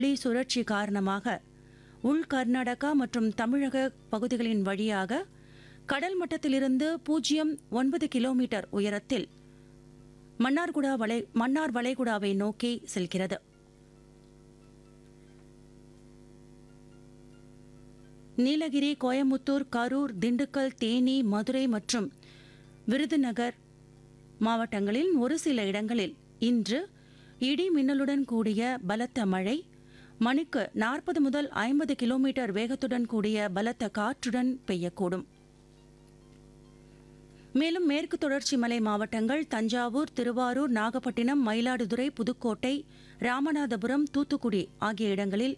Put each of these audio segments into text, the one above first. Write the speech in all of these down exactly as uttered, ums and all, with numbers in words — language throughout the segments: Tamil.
புலி சுழற்சி காரணமாக உள் கர்நாடகா மற்றும் தமிழக பகுதிகளின் வழியாக கடல் மட்டத்திலிருந்து பூஜ்ஜியம் ஒன்பது கிலோமீட்டர் உயரத்தில் மன்னார்குடா வளை மன்னார் வளைகுடாவை நோக்கி செல்கிறது. நீலகிரி, கோயமுத்தூர், கரூர், திண்டுக்கல், தேனி, மதுரை மற்றும் விருதுநகர் மாவட்டங்களில் ஒரு சில இடங்களில் இன்று இடி மின்னலுடன் கூடிய பலத்த மழை, மணிக்கு நாற்பது முதல் ஐம்பது கிலோமீட்டர் வேகத்துடன் கூடிய பலத்த காற்றுடன் பெய்யக்கூடும். மேலும் மேற்கு தொடர்ச்சி மலை மாவட்டங்கள் தஞ்சாவூர், திருவாரூர், நாகப்பட்டினம், மயிலாடுதுறை, புதுக்கோட்டை, ராமநாதபுரம், தூத்துக்குடி ஆகிய இடங்களில்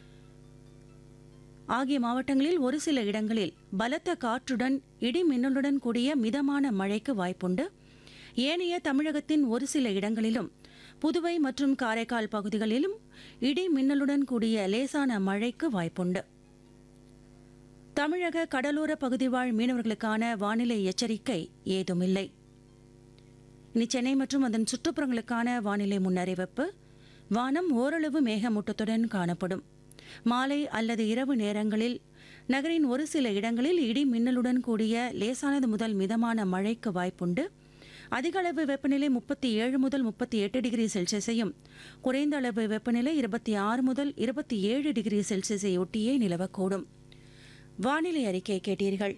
ஆகிய மாவட்டங்களில் ஒரு சில இடங்களில் பலத்த காற்றுடன் இடி மின்னலுடன் கூடிய மிதமான மழைக்கு வாய்ப்புண்டு. ஏனைய தமிழகத்தின் ஒரு சில இடங்களிலும் புதுவை மற்றும் காரைக்கால் பகுதிகளிலும் இடி மின்னலுடன் கூடிய லேசான மழைக்கு வாய்ப்புண்டு. தமிழக கடலோர பகுதி வாழ் மீனவர்களுக்கான வானிலை எச்சரிக்கை ஏதுமில்லை. இனி சென்னை மற்றும் அதன் சுற்றுப்புறங்களுக்கான வானிலை முன்னறிவிப்பு. வானம் ஓரளவு மேகமூட்டத்துடன் காணப்படும். மாலை அல்லது இரவு நேரங்களில் நகரின் ஒரு சில இடங்களில் இடி மின்னலுடன் கூடிய லேசானது முதல் மிதமான மழைக்கு வாய்ப்புண்டு. அதிக அளவு வெப்பநிலை முப்பத்தி ஏழு முதல் முப்பத்தி எட்டு டிகிரி செல்சியஸையும் குறைந்த அளவு வெப்பநிலை இருபத்தி ஆறு முதல் இருபத்தி ஏழு டிகிரி செல்சியஸை ஒட்டியே நிலவக்கூடும். வானிலை அறிக்கை கேட்டீர்கள்.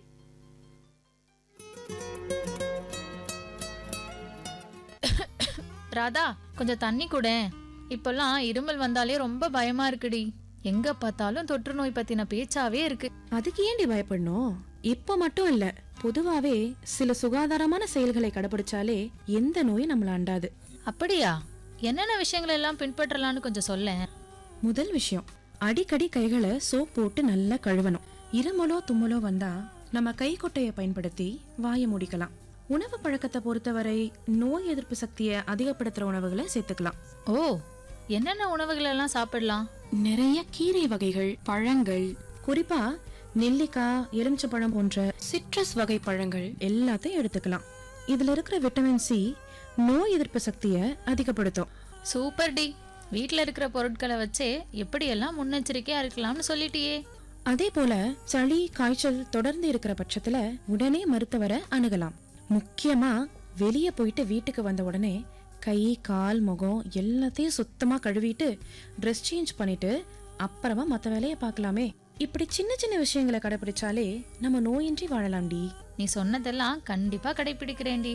ராதா, கொஞ்சம் தண்ணி கூட. இப்பெல்லாம் இருமல் வந்தாலே ரொம்ப பயமா இருக்குடி. எங்க பார்த்தாலும் தொற்று நோய் பத்தின பேச்சாவே இருக்கு. அதுக்கு ஏண்டி பயப்படணும்? இப்ப மட்டும் இல்ல, பொதுவாவே சில சுகாதாரமான செயல்களை கடைபிடிச்சாலே எந்த நோயும் நம்மள அண்டாது. அப்படியா? என்னென்ன விஷயங்கள் எல்லாம் பின்பற்றலாம்னு கொஞ்சம் சொல்லேன். முதல் விஷயம், அடிக்கடி கைகளை சோப் போட்டு நல்லா கழுவணும். இருமலோ தும்மலோ வந்தா நம்ம கைக்குட்டையை பயன்படுத்தி வாயை மூடிக்கலாம். உணவு பழக்கத்தை பொறுத்தவரை நோய் எதிர்ப்பு சக்தியை அதிகப்படுத்துற உணவுகளை சேர்த்துக்கலாம். ஓ, என்னென்ன உணவுகள் எல்லாம் சாப்பிடலாம்? நிறைய கீரை வகைகள், பழங்கள், குறிப்பா நெல்லிக்காய், எலுமிச்சம்பழம் போன்ற சிட்ரஸ் வகை பழங்கள் எல்லாத்தையும் எடுத்துக்கலாம். இதுல இருக்கிற விட்டமின் சி நோய் எதிர்ப்பு சக்தியை அதிகப்படுத்தும். Super D. வீட்டுல இருக்கிற பொருட்களை வச்சே எப்படியெல்லாம் முன்னெச்சரிக்கையா இருக்கலாம்னு சொல்லிட்டியே. அதே போல சளி, காய்ச்சல் தொடர்ந்து இருக்கிற பட்சத்துல உடனே மருத்துவரை அணுகலாம். முக்கியமா வெளியே போயிட்டு வீட்டுக்கு வந்த உடனே கை, கால், முகம் எல்லாத்தையும் சுத்தமா கழுவிட்டு ட்ரெஸ் சேஞ்ச் பண்ணிட்டு அப்புறமா மற்ற வேலையை பார்க்கலாமே. இப்படி சின்ன சின்ன விஷயங்களை கடைபிடிச்சாலே நம்ம நோயின்றி வாழலாம்டி. நீ சொன்னதெல்லாம் கண்டிப்பா கடைபிடிக்கிறேன்டி.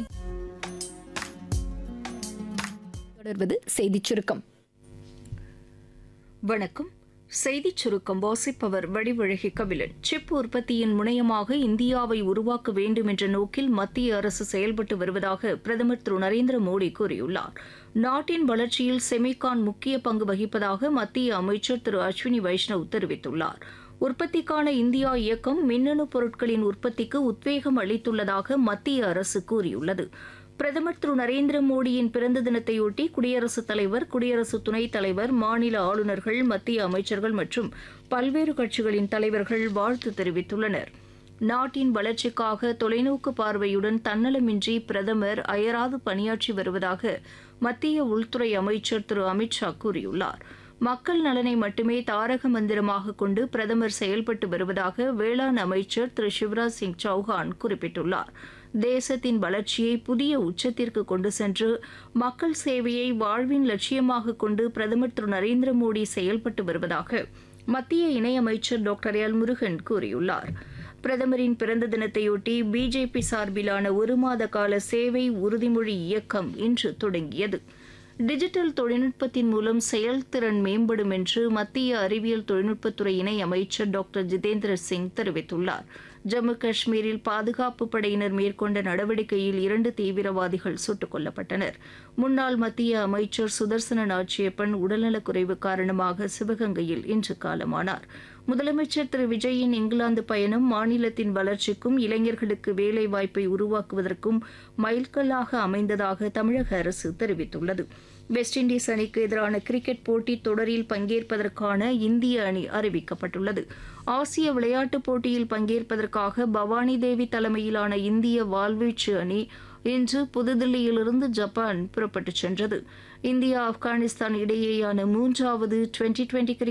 தொடர்வது செய்திச் சுருக்கம். வணக்கம். செய்திச் சுருக்கம் வாசிப்பவர் வடிவழகி கபிலன். சிப் உற்பத்தியின் முனையமாக இந்தியாவை உருவாக்க வேண்டும் என்ற நோக்கில் மத்திய அரசு செயல்பட்டு வருவதாக பிரதமர் திரு நரேந்திர மோடி கூறியுள்ளார். நாட்டின் வளர்ச்சியில் செமிகான் முக்கிய பங்கு வகிப்பதாக மத்திய அமைச்சர் திரு அஸ்வினி வைஷ்ணவ் தெரிவித்துள்ளார். உற்பத்திக்கான இந்தியா இயக்கம் மின்னணு பொருட்களின் உற்பத்திக்கு உத்வேகம் அளித்துள்ளதாக மத்திய அரசு கூறியுள்ளது. பிரதமர் திரு நரேந்திர மோடியின் பிறந்த தினத்தையொட்டி குடியரசுத் தலைவர், குடியரசு துணைத் தலைவர், மாநில ஆளுநர்கள், மத்திய அமைச்சர்கள் மற்றும் பல்வேறு கட்சிகளின் தலைவர்கள் வாழ்த்து தெரிவித்துள்ளனர். நாட்டின் வளர்ச்சிக்காக தொலைநோக்கு பார்வையுடன் தன்னலமின்றி பிரதமர் அயராது பணியாற்றி வருவதாக மத்திய உள்துறை அமைச்சர் திரு அமித்ஷா கூறியுள்ளார். மக்கள் நலனை மட்டுமே தாரக மந்திரமாக கொண்டு பிரதமர் செயல்பட்டு வருவதாக வேளாண் அமைச்சர் திரு சிவராஜ் சிங் சௌஹான் குறிப்பிட்டுள்ளார். தேசத்தின் வளர்ச்சியை புதிய உச்சத்திற்கு கொண்டு சென்று மக்கள் சேவையை வாழ்வின் லட்சியமாக கொண்டு பிரதமர் திரு நரேந்திர மோடி செயல்பட்டு வருவதாக மத்திய இணையமைச்சர் டாக்டர் எல் முருகன் கூறியுள்ளார். பிரதமரின் பிறந்த தினத்தையொட்டி பிஜேபி சார்பிலான ஒரு மாத கால சேவை உறுதிமொழி இயக்கம் இன்று தொடங்கியது. டிஜிட்டல் தொழில்நுட்பத்தின் மூலம் செயல்திறன் மேம்படும் என்று மத்திய அறிவியல் தொழில்நுட்பத்துறை இணை அமைச்சர் டாக்டர் ஜிதேந்திர சிங் தெரிவித்துள்ளார். ஜம்மு காஷ்மீரில் பாதுகாப்பு படையினர் மேற்கொண்ட நடவடிக்கையில் இரண்டு தீவிரவாதிகள் சுட்டுக் கொல்லப்பட்டனர். முன்னாள் மத்திய அமைச்சர் சுதர்சன நாச்சியப்பன் உடல்நலக்குறைவு காரணமாக சிவகங்கையில் இன்று காலமானார். முதலமைச்சர் திரு விஜயின் இங்கிலாந்து பயணம் மாநிலத்தின் வளர்ச்சிக்கும் இளைஞர்களுக்கு வேலைவாய்ப்பை உருவாக்குவதற்கும் மைல்கல்லாக அமைந்ததாக தமிழக அரசு தெரிவித்துள்ளது. வெஸ்ட் இண்டீஸ் அணிக்கு எதிரான கிரிக்கெட் போட்டித் தொடரில் பங்கேற்பதற்கான இந்திய அணி அறிவிக்கப்பட்டுள்ளது. ஆசிய விளையாட்டுப் போட்டியில் பங்கேற்பதற்காக பவானி தேவி தலைமையிலான இந்திய வாள்வீச்சு அணி இன்று புதுதில்லியிலிருந்து ஜப்பான் புறப்பட்டுச் சென்றது. இந்தியா ஆப்கானிஸ்தான் இடையேயான மூன்றாவது டுவெண்டி டுவெண்டி